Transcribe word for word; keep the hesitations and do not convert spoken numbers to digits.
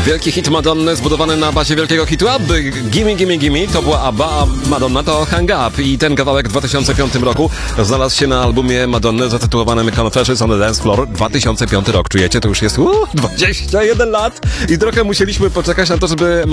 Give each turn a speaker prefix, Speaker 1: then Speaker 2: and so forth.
Speaker 1: Wielki hit Madonny zbudowany na bazie wielkiego hitu Abby. Gimme, gimme, gimme to była Abba, a Madonna to Hang Up. I ten kawałek w dwa tysiące piątym roku znalazł się na albumie Madonny zatytułowanym Confessions on the Dance Floor. dwa tysiące piąty rok. Czujecie? To już jest uh, dwadzieścia jeden lat i trochę musieliśmy poczekać na to, żeby